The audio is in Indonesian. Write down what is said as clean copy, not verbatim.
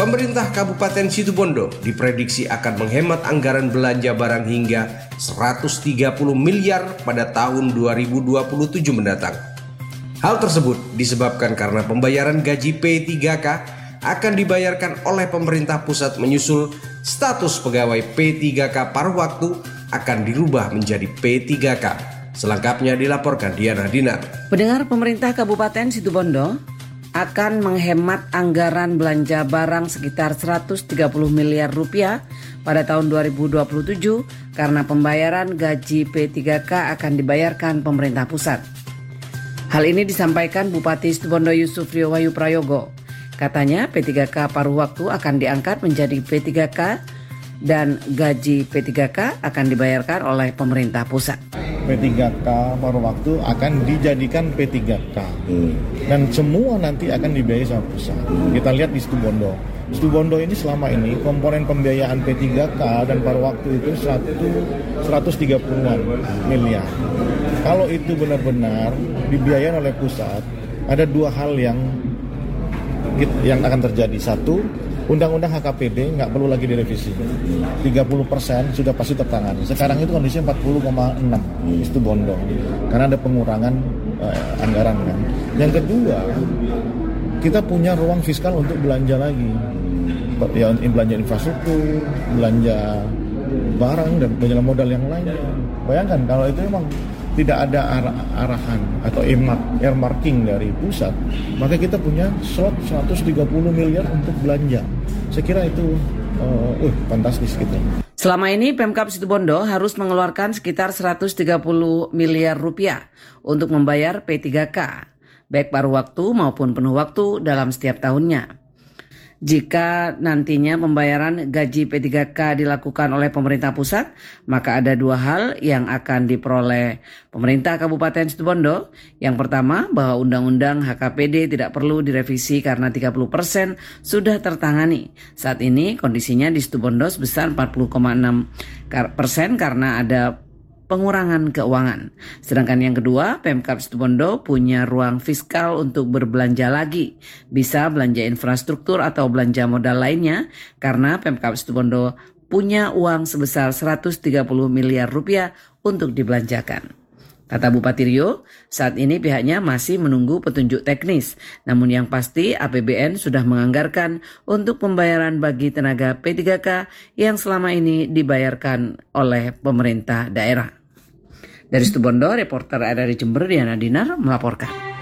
Pemerintah Kabupaten Situbondo diprediksi akan menghemat anggaran belanja barang hingga 130 miliar pada tahun 2027 mendatang. Hal tersebut disebabkan karena pembayaran gaji P3K akan dibayarkan oleh pemerintah pusat menyusul status pegawai P3K paruh waktu akan dirubah menjadi P3K. Selengkapnya dilaporkan Diana Dinar. Pendengar, pemerintah Kabupaten Situbondo akan menghemat anggaran belanja barang sekitar 130 miliar rupiah pada tahun 2027 karena pembayaran gaji P3K akan dibayarkan pemerintah pusat. Hal ini disampaikan Bupati Situbondo Yusuf Rio Wahyu Prayogo. Katanya P3K paruh waktu akan diangkat menjadi P3K dan gaji P3K akan dibayarkan oleh pemerintah pusat. P3K paruh waktu akan dijadikan P3K dan semua nanti akan dibiayai sama pusat. Kita lihat di Situbondo. Situbondo ini selama ini komponen pembiayaan P3K dan paruh waktu itu 130-an miliar. Kalau itu benar-benar dibiayai oleh pusat, ada dua hal yang akan terjadi. Satu, Undang-Undang HKPD nggak perlu lagi direvisi. 30% sudah pasti tertangani. Sekarang itu kondisinya 40,6 itu Bondo. Karena ada pengurangan anggaran kan. Yang kedua, kita punya ruang fiskal untuk belanja lagi. Ya, belanja infrastruktur, belanja barang dan belanja modal yang lain. Bayangkan kalau itu memang tidak ada arahan atau earmarking dari pusat, maka kita punya slot 130 miliar untuk belanja. Saya kira itu fantastis gitu. Selama ini Pemkab Situbondo harus mengeluarkan sekitar 130 miliar rupiah untuk membayar P3K, baik paruh waktu maupun penuh waktu dalam setiap tahunnya. Jika nantinya pembayaran gaji P3K dilakukan oleh pemerintah pusat, maka ada dua hal yang akan diperoleh pemerintah Kabupaten Situbondo. Yang pertama, bahwa Undang-Undang HKPD tidak perlu direvisi karena 30% sudah tertangani. Saat ini kondisinya di Situbondo sebesar 40,6% karena ada pengurangan keuangan. Sedangkan yang kedua, Pemkab Situbondo punya ruang fiskal untuk berbelanja lagi. Bisa belanja infrastruktur atau belanja modal lainnya karena Pemkab Situbondo punya uang sebesar 130 miliar rupiah untuk dibelanjakan. Kata Bupati Rio, saat ini pihaknya masih menunggu petunjuk teknis. Namun yang pasti APBN sudah menganggarkan untuk pembayaran bagi tenaga P3K yang selama ini dibayarkan oleh pemerintah daerah. Dari Situbondo, reporter RRI Jember Diana Dinar melaporkan.